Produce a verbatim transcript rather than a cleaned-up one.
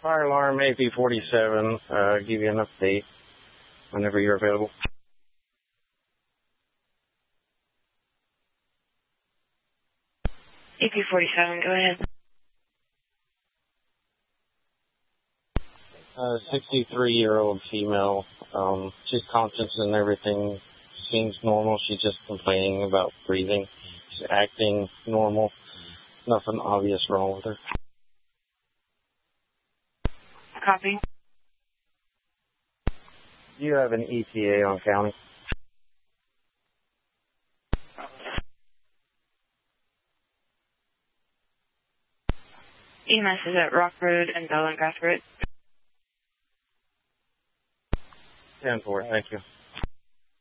Fire alarm A P forty-seven, uh, give you an update whenever you're available. A P forty-seven, go ahead. Uh, sixty-three-year-old female, um, she's conscious and everything seems normal. She's just complaining about breathing. She's acting normal. Nothing obvious wrong with her. Copy. Do you have an E T A on county? E M S is at Rock Road and Bell and Grass Road. ten four, thank you.